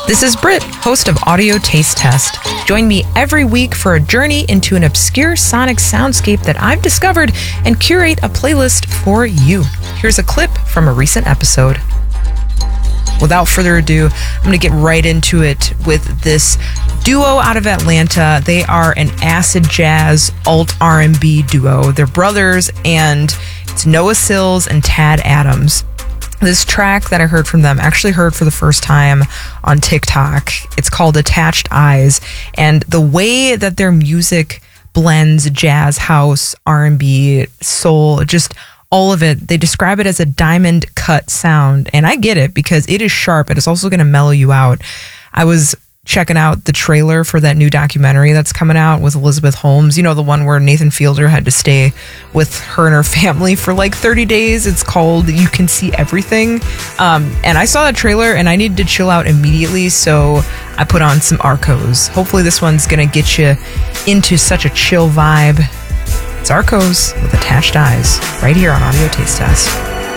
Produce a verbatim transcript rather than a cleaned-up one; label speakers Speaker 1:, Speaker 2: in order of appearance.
Speaker 1: This is Britt, host of Audio Taste Test. Join me every week for a journey into an obscure sonic soundscape that I've discovered and curate a playlist for you. Here's a clip from a recent episode. Without further ado, I'm going to get right into it with this duo out of Atlanta. They are an acid jazz, alt R and B duo. They're brothers, and it's Noah Sills and Tad Adams. This track that I heard from them, actually heard for the first time on TikTok. It's called Attached Eyes, and the way that their music blends jazz, house, R and B, soul, just all of it, they describe it as a diamond cut sound, and I get it because it is sharp, and it's also going to mellow you out. I was checking out the trailer for that new documentary that's coming out with Elizabeth Holmes. You know, the one where Nathan Fielder had to stay with her and her family for like thirty days. It's called You Can See Everything. Um, and I saw that trailer and I needed to chill out immediately, so I put on some Arcos. Hopefully this one's going to get you into such a chill vibe. It's Arcos with Attached Eyes, right here on Audio Taste Test.